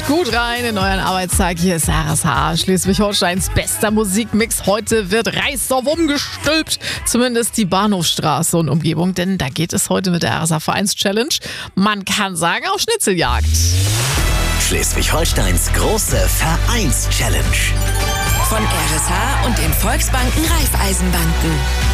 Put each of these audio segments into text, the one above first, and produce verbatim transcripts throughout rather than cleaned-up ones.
gut rein in euren Arbeitstag. Hier ist R S H, Schleswig-Holsteins bester Musikmix. Heute wird Reisdorf umgestülpt, zumindest die Bahnhofstraße und Umgebung, denn da geht es heute mit der R S H Vereins-Challenge. Man kann sagen, auf Schnitzeljagd. Schleswig-Holsteins große Vereins-Challenge. Von R S H und den Volksbanken Raiffeisenbanken.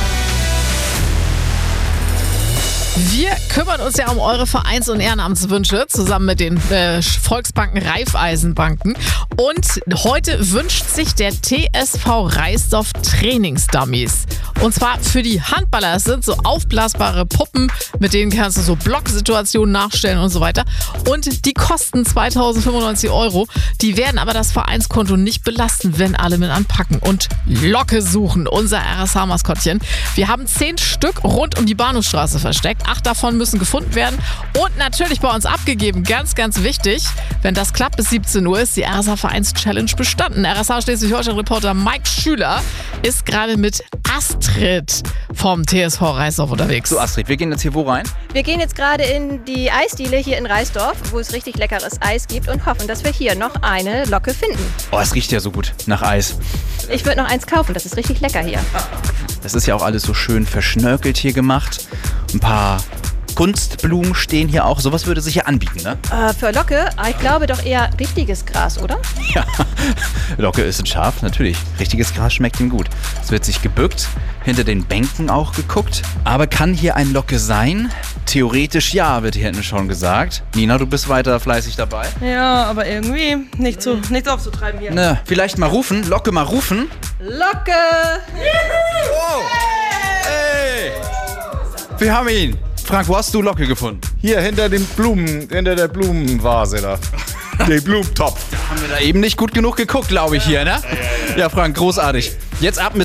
Wir kümmern uns ja um eure Vereins- und Ehrenamtswünsche zusammen mit den äh, Volksbanken Raiffeisenbanken. Und heute wünscht sich der T S V Reisdorf Trainingsdummies. Und zwar für die Handballer. Es sind so aufblasbare Puppen, mit denen kannst du so Blocksituationen nachstellen und so weiter. Und die kosten zweitausendfünfundneunzig Euro. Die werden aber das Vereinskonto nicht belasten, wenn alle mit anpacken. Und Locke suchen, unser R S H-Maskottchen. Wir haben zehn Stück rund um die Bahnhofstraße versteckt. Acht davon müssen gefunden werden und natürlich bei uns abgegeben. Ganz, ganz wichtig. Wenn das klappt, bis siebzehn Uhr ist die R S H Vereins-Challenge bestanden. R S H Schleswig-Holstein-Reporter Mike Schüler ist gerade mit Astrid vom T S V Reisdorf unterwegs. So Astrid, wir gehen jetzt hier wo rein? Wir gehen jetzt gerade in die Eisdiele hier in Reisdorf, wo es richtig leckeres Eis gibt und hoffen, dass wir hier noch eine Locke finden. Oh, es riecht ja so gut nach Eis. Ich würde noch eins kaufen, das ist richtig lecker hier. Das ist ja auch alles so schön verschnörkelt hier gemacht. Ein paar Kunstblumen stehen hier auch. Sowas würde sich ja anbieten, ne? Äh, für Locke, ich glaube doch eher richtiges Gras, oder? Ja, Locke ist ein Schaf, natürlich. Richtiges Gras schmeckt ihm gut. Es wird sich gebückt, hinter den Bänken auch geguckt. Aber kann hier ein Locke sein? Theoretisch ja, wird hier hinten schon gesagt. Nina, du bist weiter fleißig dabei. Ja, aber irgendwie nicht zu, nichts aufzutreiben hier. Ne, vielleicht mal rufen, Locke mal rufen. Locke! Oh! Hey! Wir haben ihn. Frank, wo hast du Locke gefunden? Hier hinter den Blumen, hinter der Blumenvase da. Den Blumentopf. Haben wir da eben nicht gut genug geguckt, glaube ich, hier, ne? Ja, Frank, großartig. Jetzt ab mit